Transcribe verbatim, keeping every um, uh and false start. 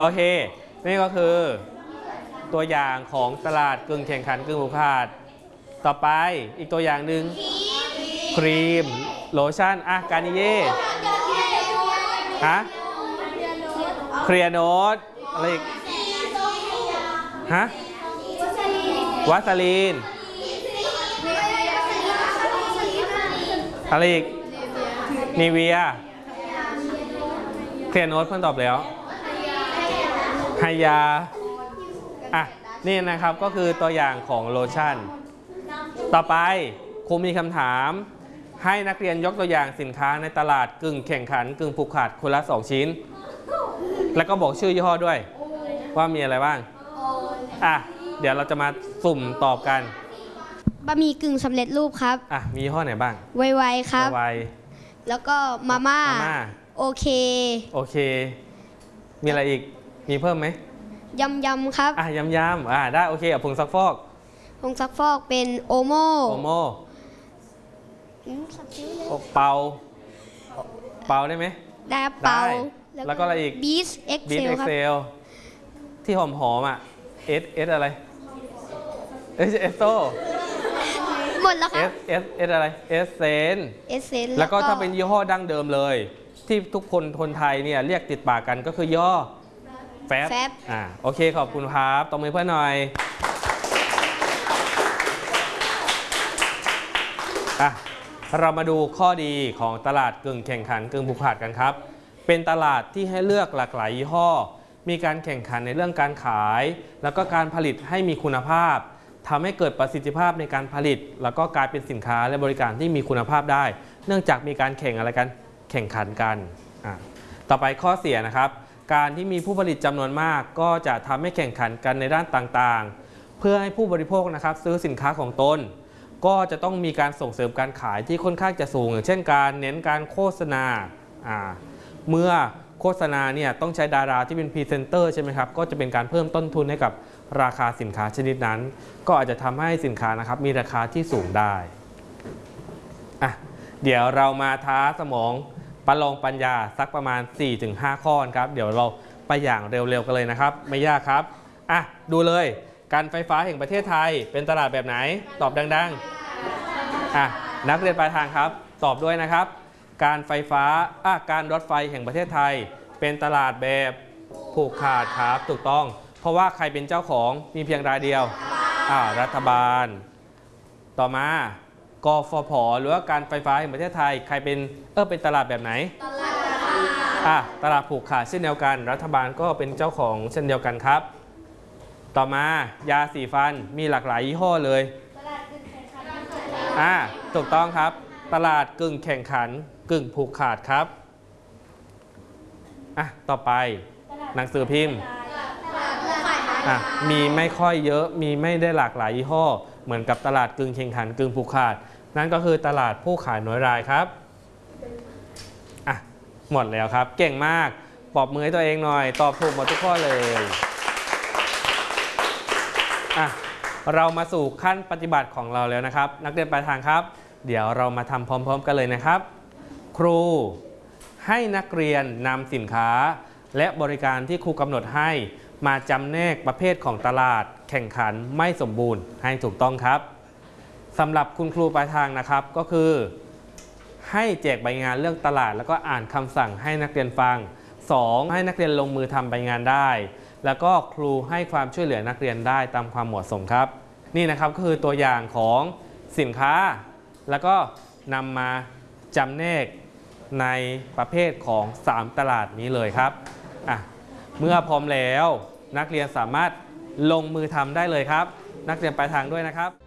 โอเคนี่ก็คือตัวอย่างของตลาดกึ่งแข่งขันกึ่งผูกขาดต่อไปอีกตัวอย่างหนึ่งครีมโลชั่นอ่ะกานิเย่ฮะเคลียร์โนตอะไรอีกฮะวัสลีนอะไรอีกนีเวียเคลียร์โนตเพิ่งตอบแล้วไฮยาอ่ะนี่นะครับก็คือตัวอย่างของโลชั่นต่อไปครูมีคำถามให้นักเรียนยกตัวอย่างสินค้าในตลาดกึ่งแข่งขันกึ่งผูกขาดคนละสองชิ้นแล้วก็บอกชื่อยี่ห้อด้วยว่ามีอะไรบ้างอ่ะเดี๋ยวเราจะมาสุ่มตอบกันบะหมี่กึ่งสำเร็จรูปครับอ่ะมียี่ห้อไหนบ้างไวๆครับไวแล้วก็มาม่าโอเคโอเคมีอะไรอีกมีเพิ่มไหมยำยำครับอ่ะยำยำอ่ะได้โอเคอ่ะผงซักฟอกผงซักฟอกเป็นโอโมโอโมเปาเปาได้ไหมได้เปาแล้วก็อะไรอีกบีสเอ็กเซลที่หอมหอมอ่ะเอสเอสอะไรเอสเอสโซหมดแล้วครับเอสเอสอะไรเอสเซนเอสเซนแล้วก็ถ้าเป็นยี่ห้อดั้งเดิมเลยที่ทุกคนคนไทยเนี่ยเรียกติดปากกันก็คือย่อแฟบอ่าโอเคขอบคุณครับตบมือเพื่อนหน่อยอ่ะเรามาดูข้อดีของตลาดกึ่งแข่งขันกึ่งผูกขาดกันครับเป็นตลาดที่ให้เลือกหลากหลายยี่ห้อมีการแข่งขันในเรื่องการขายแล้วก็การผลิตให้มีคุณภาพทำให้เกิดประสิทธิภาพในการผลิตแล้วก็กลายเป็นสินค้าและบริการที่มีคุณภาพได้เนื่องจากมีการแข่งอะไรกันแข่งขันกันอ่ะต่อไปข้อเสียนะครับการที่มีผู้ผลิตจำนวนมากก็จะทำให้แข่งขันกันในด้านต่างๆเพื่อให้ผู้บริโภคนะครับซื้อสินค้าของตนก็จะต้องมีการส่งเสริมการขายที่ค่อนข้างจะสูงอย่างเช่นการเน้นการโฆษณาอ่าเมื่อโฆษณาเนี่ยต้องใช้ดาราที่เป็นพรีเซนเตอร์ใช่ไหมครับก็จะเป็นการเพิ่มต้นทุนให้กับราคาสินค้าชนิดนั้นก็อาจจะทำให้สินค้านะครับมีราคาที่สูงได้อ่ะเดี๋ยวเรามาท้าสมองประลองปัญญาสักประมาณ สี่ถึงห้า ข้อครับเดี๋ยวเราไปอย่างเร็วๆกันเลยนะครับไม่ยากครับอ่ะดูเลยการไฟฟ้าแห่งประเทศไทยเป็นตลาดแบบไหนตอบดังๆอ่ะนักเรียนปลายทางครับตอบด้วยนะครับการไฟฟ้าอ่ะการรถไฟแห่งประเทศไทยเป็นตลาดแบบผูกขาดครับถูกต้องเพราะว่าใครเป็นเจ้าของมีเพียงรายเดียวอ่ารัฐบาลต่อมากฟผ.หรือว่าการไฟฟ้าแห่งประเทศไทยใครเป็นเออเป็นตลาดแบบไหนตลาดอ่ะตลาดผูกขาดเช่นเดียวกันรัฐบาลก็เป็นเจ้าของเช่นเดียวกันครับต่อมายาสีฟันมีหลากหลายยี่ห้อเลยอ่าถูกต้องครับตลาดกึ่งแข่งขันกึ่งผูกขาดครับอ่ะต่อไปหนังสือพิมพ์อ่ะมีไม่ค่อยเยอะมีไม่ได้หลากหลายยี่ห้อเหมือนกับตลาดกึ่งแข่งขันกึ่งผูกขาดนั่นก็คือตลาดผู้ขายน้อยรายครับอ่ะหมดแล้วครับเก่งมากปรบมือให้ตัวเองหน่อยตอบถูกหมดทุกข้อเลยอ่ะเรามาสู่ขั้นปฏิบัติของเราแล้วนะครับนักเรียนปลายทางครับเดี๋ยวเรามาทำพร้อมๆกันเลยนะครับครูให้นักเรียนนำสินค้าและบริการที่ครูกำหนดให้มาจำแนกประเภทของตลาดแข่งขันไม่สมบูรณ์ให้ถูกต้องครับสำหรับคุณครูปลายทางนะครับก็คือให้แจกใบงานเรื่องตลาดแล้วก็อ่านคำสั่งให้นักเรียนฟังสองให้นักเรียนลงมือทำใบงานได้แล้วก็ครูให้ความช่วยเหลือนักเรียนได้ตามความเหมาะสมครับนี่นะครับก็คือตัวอย่างของสินค้าแล้วก็นำมาจำแนกในประเภทของสามตลาดนี้เลยครับอ่ะเมื่อพร้อมแล้วนักเรียนสามารถลงมือทำได้เลยครับนักเรียนปลายทางด้วยนะครับ